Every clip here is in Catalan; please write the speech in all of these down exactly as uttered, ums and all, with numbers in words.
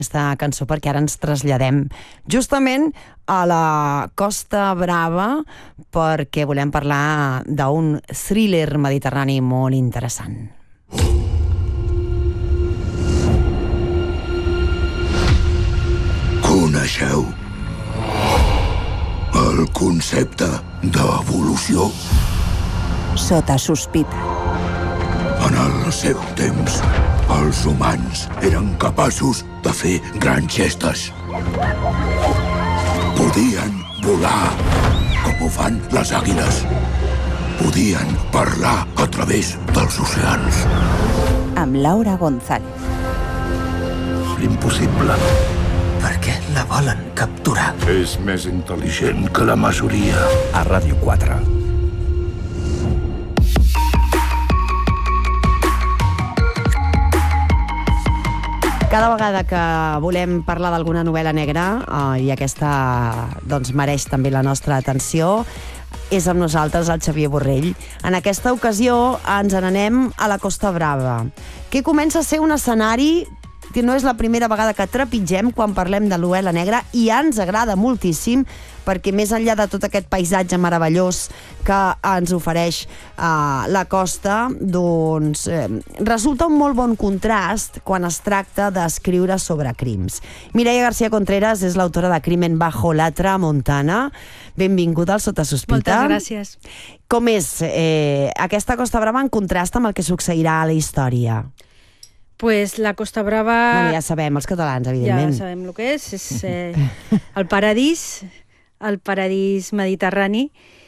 aquesta cançó perquè ara ens traslladem justament a la Costa Brava perquè volem parlar d'un thriller mediterrani molt interessant. Coneixeu el concepte d'evolució? Sota sospita. En el seu temps, els humans eren capaços de fer grans gestes. Podien volar, com ho fan les àguiles. Podien parlar a través dels oceans. Amb Laura González. Impossible. Per què la volen capturar? És més intel·ligent que la majoria. A Ràdio quatre. Cada vegada que volem parlar d'alguna novel·la negra, eh, i aquesta doncs, mereix també la nostra atenció, és amb nosaltres el Xavier Borrell. En aquesta ocasió ens n'anem a la Costa Brava, que comença a ser un escenari que no és la primera vegada que trepitgem quan parlem de novel·la negra i ens agrada moltíssim perquè més enllà de tot aquest paisatge meravellós que ens ofereix uh, la costa, doncs eh, resulta un molt bon contrast quan es tracta d'escriure sobre crims. Mireia García Contreras és l'autora de Crimen bajo la Tramontana. Benvinguda al Sota Sospita. Moltes gràcies. Com és eh, aquesta Costa Brava en contrast amb el que succeirà a la història? Pues la Costa Brava... Bueno, ja sabem, els catalans, evidentment. Ja sabem el que és. És eh, el paradís, el paradís mediterrani,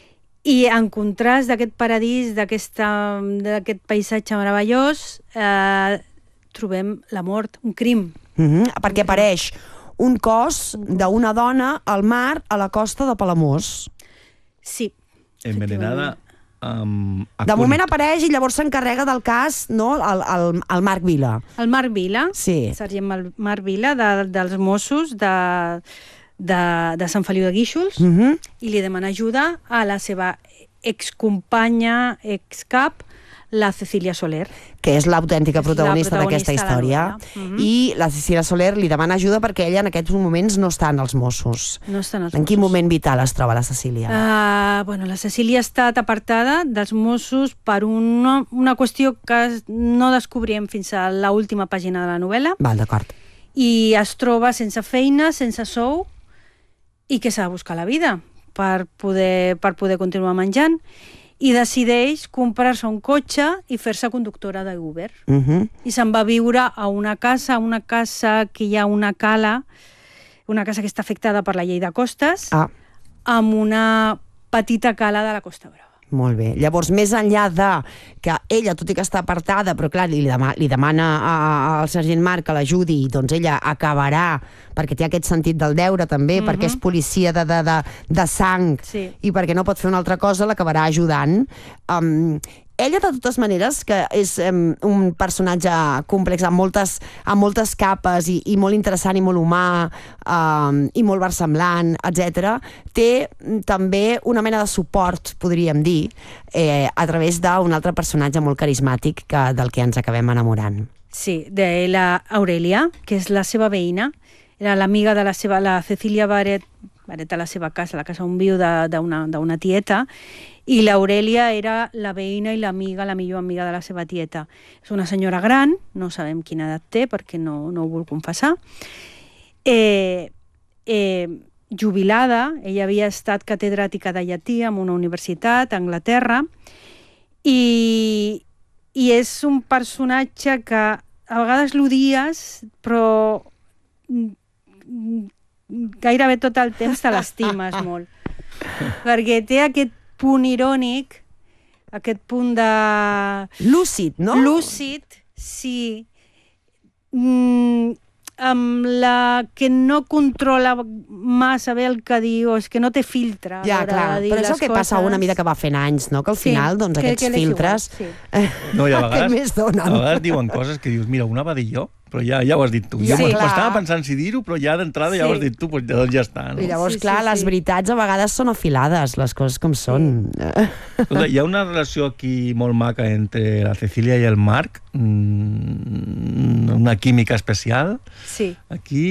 i en contrast d'aquest paradís, d'aquest paisatge meravellós, eh, trobem la mort, un crim. Mm-hmm, perquè apareix un cos d'una dona al mar a la costa de Palamós. Sí. Envenenada... Um, de moment apareix i llavors s'encarrega del cas, no?, el, el, el Marc Vila. El Marc Vila, sí. Sergent Marc Vila, de, dels Mossos de, de, de Sant Feliu de Guíxols, uh-huh. i li demana ajuda a la seva excompanya, excap, la Cecília Soler. Que és l'autèntica protagonista, protagonista d'aquesta història. Uh-huh. I la Cecília Soler li demana ajuda perquè ella en aquests moments no està en els Mossos. No està en els en Mossos. quin moment vital es troba la Cecília? Uh, bueno, la Cecília ha estat apartada dels Mossos per una, una qüestió que no descobrim fins a l'última pàgina de la novel·la. Val, d'acord. I es troba sense feina, sense sou, i que s'ha de buscar la vida per poder, per poder continuar menjant. I decideix comprar-se un cotxe i fer-se conductora de Uber. Uh-huh. I se'n va viure a una casa, una casa que hi ha una cala, una casa que està afectada per la llei de costes, ah. amb una petita cala de la Costa Brava. Molt bé. Llavors, més enllà de que ella, tot i que està apartada, però clar, li, demana, li demana al sergent Marc que l'ajudi, doncs ella acabarà, perquè té aquest sentit del deure també, uh-huh. perquè és policia de, de, de, de sang, sí. i perquè no pot fer una altra cosa, l'acabarà ajudant. Um, ella, de totes maneres, que és um, un personatge complex amb moltes, amb moltes capes i, i molt interessant i molt humà um, i molt versemblant, etcètera, té també una mena de suport, podríem dir, eh, a través d'un altre personatge molt carismàtic que, del que ens acabem enamorant. Sí, de la Aurelia, que és la seva veïna, era l'amiga de la seva, la Cecília Baret, Baret a la seva casa, la casa on viu d'una tieta, i l'Aurelia era la veïna i l'amiga, la millor amiga de la seva tieta. És una senyora gran, no sabem quina edat té perquè no, no ho vull confessar, eh, eh, jubilada, ella havia estat catedràtica de llatí en una universitat a Anglaterra, i, i és un personatge que a vegades l'odies, però gairebé tot el temps te l'estimes molt. Perquè té aquest punt irònic, aquest punt de... Lúcid, no? Lúcid, sí. Mm, amb la que no controla massa bé el que diu, és que no té filtre. Ja, clar, però és el que passa una mida que va fent anys, no? Que al final, doncs, que, aquests que filtres... Sí. No, i a vegades, què més donen? A vegades diuen coses que dius, mira, una va dir jo, però ja, ja ho has dit tu. Jo Sí, clar. m'estava pensant si dir-ho, però ja d'entrada ja ho has Sí. dit tu, doncs ja, ja està. No? I llavors, Sí, sí, clar, sí. les veritats a vegades són afilades, les coses com són. Escolta, hi ha una relació aquí molt maca entre la Cecília i el Marc, mm, una química especial. Sí. Aquí